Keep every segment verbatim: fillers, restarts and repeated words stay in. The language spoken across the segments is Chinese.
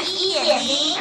一点零。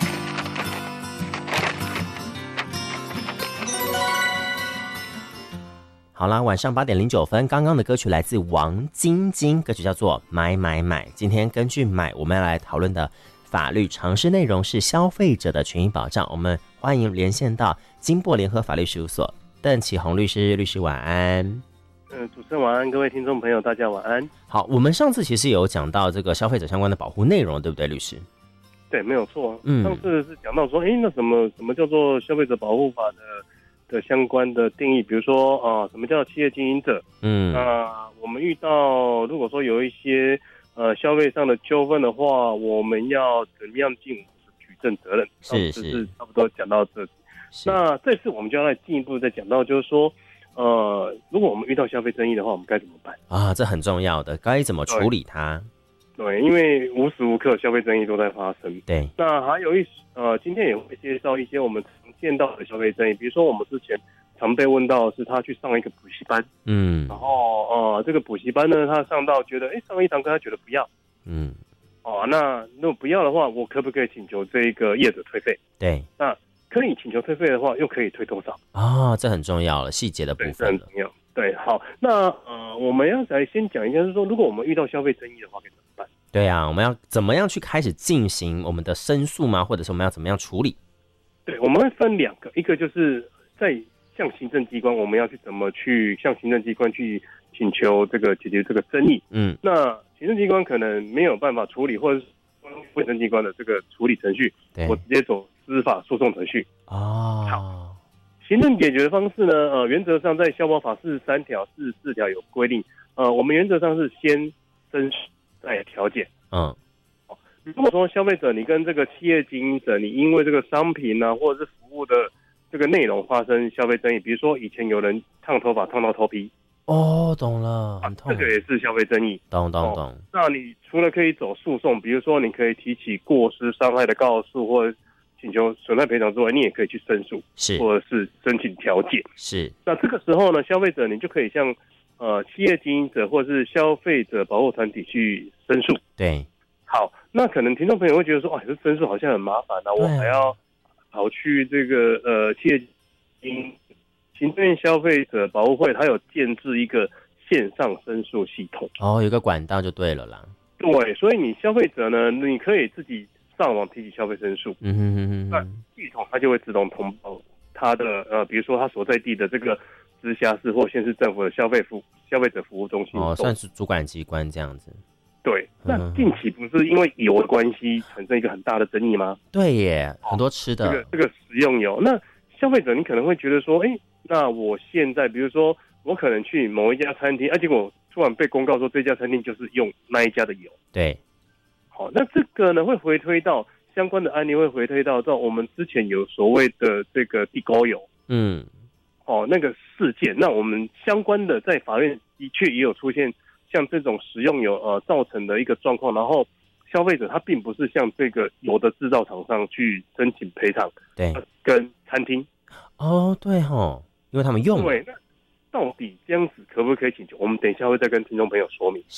好啦，晚上八点零九分，刚刚的歌曲来自王晶晶，歌曲叫做《买买买》。今天根据买，我们要来讨论的法律常识内容是消费者的权益保障。我们欢迎连线到金擘联合法律事务所邓启宏律师，律师晚安。 嗯、呃，主持人晚安，各位听众朋友，大家晚安。 好，我们上次其实有讲到这个消费者相关的保护内容，对不对，律师？ 对，没有错。 嗯， 上次是讲到说，哎，那什么什么叫做消费者保护法的？的相关的定义，比如说啊、呃，什么叫企业经营者？ 嗯， 那、呃、我们遇到如果说有一些呃消费上的纠纷的话，我们要怎么样尽举证责任？ 是是是，差不多讲到这里。那这次我们就要再进一步再讲到，就是说，呃，如果我们遇到消费争议的话，我们该怎么办啊？这很重要的，该怎么处理它？ 对，因为无时无刻消费争议都在发生。 对， 那还有一呃，今天也会介绍一些我们常见到的消费争议，比如说我们之前常被问到的是他去上一个补习班， 嗯， 然后呃，这个补习班呢，他上到觉得，哎，上了一堂课他觉得不要， 嗯， 哦，那如果不要的话，我可不可以请求这一个业者退费？ 对， 那可以请求退费的话，又可以退多少？ 啊、哦，这很重要了，细节的部分了， 对，这很重要。对，好，那呃，我们要来先讲一下，就是说，如果我们遇到消费争议的话，该怎么办？ 对啊，我们要怎么样去开始进行我们的申诉吗？或者是我们要怎么样处理？ 对，我们会分两个，一个就是在向行政机关，我们要去怎么去向行政机关去请求这个解决这个争议。 嗯， 那行政机关可能没有办法处理，或者是卫生机关的这个处理程序，我直接走司法诉讼程序。 哦， 好，行政解决的方式呢，呃，原则上在消保法四十三条、四十四条有规定，呃，我们原则上是先申诉再调解。 嗯。 如果说消费者你跟这个企业经营者，你因为这个商品啊或者是服务的这个内容发生消费争议，比如说以前有人烫头发烫到头皮， 哦，懂了，很痛， 啊、这个也是消费争议。 懂懂懂、 哦。那你除了可以走诉讼，比如说你可以提起过失伤害的告诉或者请求损害赔偿之外，你也可以去申诉， 是， 或者是申请调解。 是。 那这个时候呢，消费者你就可以向呃企业经营者或者是消费者保护团体去申诉。 对。 好，那可能听众朋友会觉得说，哇，这申诉好像很麻烦啊，我还要跑去这个呃企业经行政院消费者保护会，它有建置一个线上申诉系统。 哦，有个管道就对了啦。 对，所以你消费者呢，你可以自己上网提起消费申诉， 嗯哼哼哼， 那系统它就会自动通报他的呃，比如说他所在地的这个直辖市或县市政府的消费服消费者服务中心。 哦，算是主管机关这样子。 对，那近期不是因为油的关系产生一个很大的争议吗？ 对耶，很多吃的。 这个这个食用油，那消费者你可能会觉得说，哎，那我现在比如说我可能去某一家餐厅，啊，结果突然被公告说这家餐厅就是用那一家的油。 对， 好，那这个呢会回推到相关的案例，会回推到到我们之前有所谓的这个地沟油， 嗯， 哦，那个事件，那我们相关的在法院的确也有出现。像这种食用油呃造成的一个状况，然后消费者他并不是向这个油的制造厂商去申请赔偿， 对， 跟餐厅。 哦，对吼，因为他们用。 对，那到底这样子可不可以请求？我们等一下会再跟听众朋友说明。